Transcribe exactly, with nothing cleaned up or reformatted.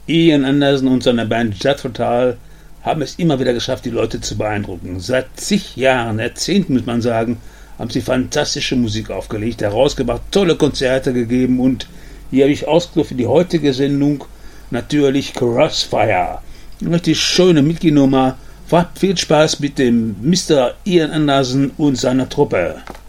Ian Anderson und seine Band Jazz Fatal haben es immer wieder geschafft, die Leute zu beeindrucken. Seit zig Jahren, Jahrzehnten muss man sagen, haben sie fantastische Musik aufgelegt, herausgebracht, tolle Konzerte gegeben und hier habe ich ausgesucht für die heutige Sendung natürlich Crossfire. Eine richtig schöne Mickey-Nummer. Viel Spaß mit dem Mister Ian Anderson und seiner Truppe.